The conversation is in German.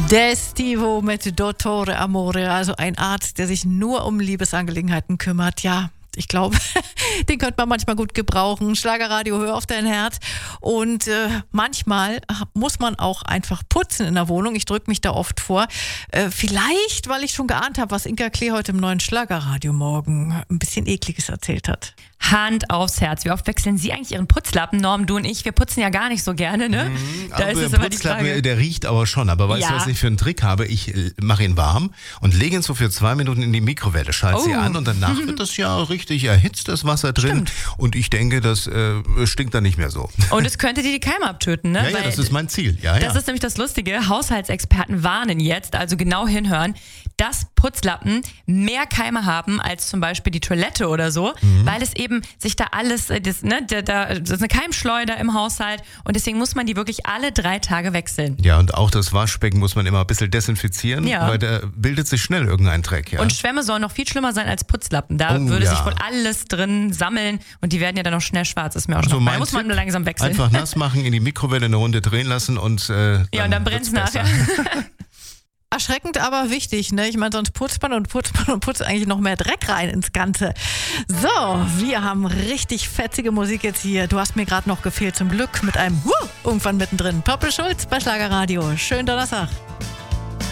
Destivo mit Dottore Amore, also ein Arzt, der sich nur um Liebesangelegenheiten kümmert. Ja, ich glaube, den könnte man manchmal gut gebrauchen. Schlagerradio, hör auf dein Herz. Und manchmal muss man auch einfach putzen in der Wohnung. Ich drücke mich da oft vor. Vielleicht, weil ich schon geahnt habe, was Inka Klee heute im neuen Schlagerradio morgen ein bisschen Ekliges erzählt hat. Hand aufs Herz. Wie oft wechseln Sie eigentlich Ihren Putzlappen? Norm, du und ich, wir putzen ja gar nicht so gerne, ne? Da ist es immer die Frage. Der riecht aber schon. Aber weißt du, was ich für einen Trick habe? Ich mache ihn warm und lege ihn so für 2 Minuten in die Mikrowelle, schalte sie an und danach wird das ja richtig erhitzt, das Wasser drin. Stimmt. Und ich denke, das stinkt dann nicht mehr so. Und es könnte dir die Keime abtöten, ne? Ja, das ist mein Ziel. Das ist nämlich das Lustige. Haushaltsexperten warnen jetzt, also genau hinhören, dass Putzlappen mehr Keime haben als zum Beispiel die Toilette oder so, weil es eben sich da alles, das ist eine Keimschleuder im Haushalt und deswegen muss man die wirklich alle 3 Tage wechseln. Ja, und auch das Waschbecken muss man immer ein bisschen desinfizieren, Ja. weil da bildet sich schnell irgendein Dreck. Ja? Und Schwämme sollen noch viel schlimmer sein als Putzlappen. Da würde sich wohl alles drin sammeln und die werden ja dann noch schnell schwarz. Ist mir auch schon Also da muss man nur langsam wechseln. Einfach nass machen, in die Mikrowelle eine Runde drehen lassen und ja, und dann brennt es nachher. Erschreckend, aber wichtig, ne? Ich meine, sonst putzt man eigentlich noch mehr Dreck rein ins Ganze. So, wir haben richtig fetzige Musik jetzt hier. Du hast mir gerade noch gefehlt, zum Glück mit einem irgendwann mittendrin. Poppel Schulz bei Schlagerradio. Schönen Donnerstag.